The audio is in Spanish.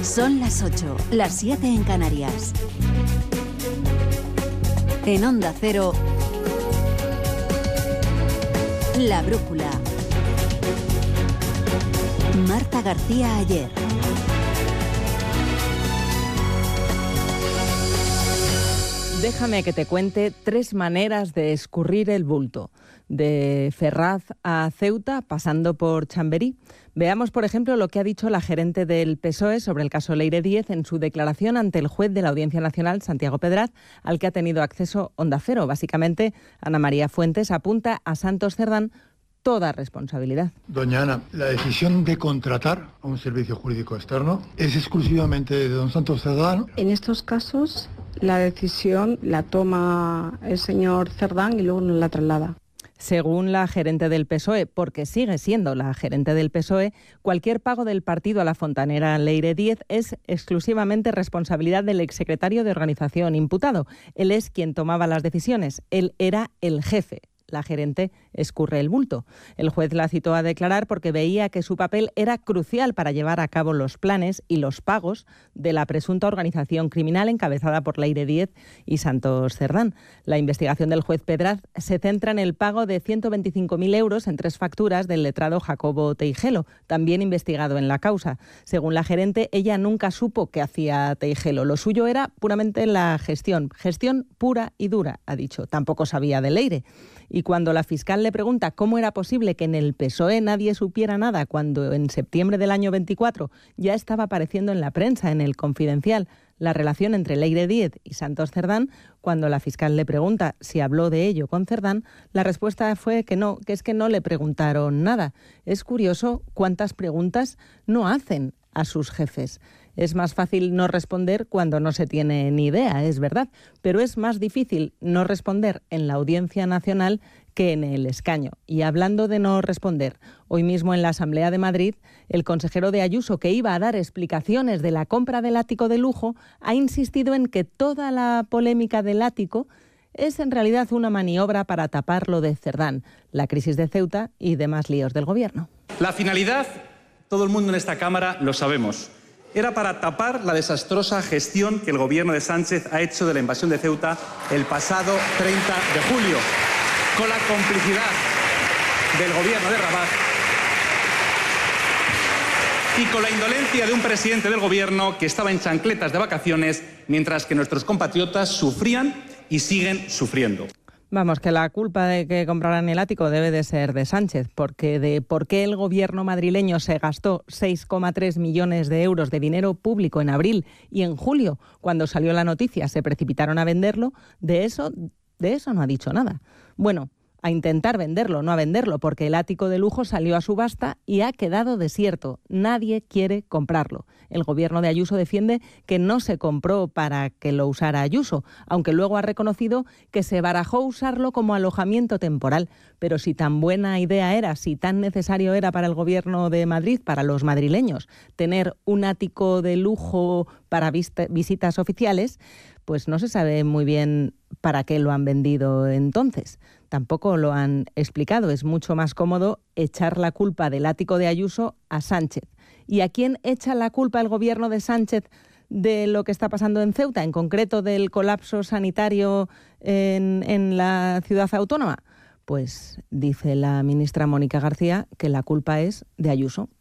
Son las 8, las 7 en Canarias. En Onda Cero, La Brújula. Marta García Ayer. Déjame que te cuente 3 maneras de escurrir el bulto. De Ferraz a Ceuta, pasando por Chamberí. Veamos, por ejemplo, lo que ha dicho la gerente del PSOE sobre el caso Leire Díez en su declaración ante el juez de la Audiencia Nacional, Santiago Pedraz, al que ha tenido acceso Onda Cero. Básicamente, Ana María Fuentes apunta a Santos Cerdán toda responsabilidad. Doña Ana, la decisión de contratar a un servicio jurídico externo es exclusivamente de don Santos Cerdán. En estos casos, la decisión la toma el señor Cerdán y luego nos la traslada. Según la gerente del PSOE, porque sigue siendo la gerente del PSOE, cualquier pago del partido a la fontanera Leire Díez es exclusivamente responsabilidad del exsecretario de organización imputado. Él es quien tomaba las decisiones, él era el jefe. La gerente escurre el bulto. El juez la citó a declarar porque veía que su papel era crucial para llevar a cabo los planes y los pagos de la presunta organización criminal encabezada por Leire Díez y Santos Cerdán. La investigación del juez Pedraz se centra en el pago de 125.000 euros en 3 facturas del letrado Jacobo Teijelo, también investigado en la causa. Según la gerente, ella nunca supo qué hacía Teijelo. Lo suyo era puramente la gestión pura y dura, ha dicho. Tampoco sabía de Leire. Y cuando la fiscal le pregunta cómo era posible que en el PSOE nadie supiera nada cuando en septiembre del año 24 ya estaba apareciendo en la prensa, en El Confidencial, la relación entre Leire Díez y Santos Cerdán, cuando la fiscal le pregunta si habló de ello con Cerdán, la respuesta fue que no, que es que no le preguntaron nada. Es curioso cuántas preguntas no hacen a sus jefes. Es más fácil no responder cuando no se tiene ni idea, es verdad, pero es más difícil no responder en la Audiencia Nacional que en el escaño. Y hablando de no responder, hoy mismo en la Asamblea de Madrid, el consejero de Ayuso, que iba a dar explicaciones de la compra del ático de lujo, ha insistido en que toda la polémica del ático es en realidad una maniobra para tapar lo de Cerdán, la crisis de Ceuta y demás líos del gobierno. La finalidad, todo el mundo en esta Cámara lo sabemos, era para tapar la desastrosa gestión que el gobierno de Sánchez ha hecho de la invasión de Ceuta el pasado 30 de julio, con la complicidad del gobierno de Rabat y con la indolencia de un presidente del gobierno que estaba en chancletas de vacaciones mientras que nuestros compatriotas sufrían y siguen sufriendo. Vamos, que la culpa de que compraran el ático debe de ser de Sánchez, porque de por qué el gobierno madrileño se gastó 6,3 millones de euros de dinero público en abril y en julio, cuando salió la noticia, se precipitaron a venderlo, de eso no ha dicho nada. Bueno, a intentar venderlo, no a venderlo, porque el ático de lujo salió a subasta y ha quedado desierto. Nadie quiere comprarlo. El gobierno de Ayuso defiende que no se compró para que lo usara Ayuso, aunque luego ha reconocido que se barajó usarlo como alojamiento temporal. Pero si tan buena idea era, si tan necesario era para el gobierno de Madrid, para los madrileños, tener un ático de lujo para visitas oficiales, pues no se sabe muy bien para qué lo han vendido entonces. Tampoco lo han explicado. Es mucho más cómodo echar la culpa del ático de Ayuso a Sánchez. ¿Y a quién echa la culpa el gobierno de Sánchez de lo que está pasando en Ceuta, en concreto del colapso sanitario en la ciudad autónoma? Pues dice la ministra Mónica García que la culpa es de Ayuso.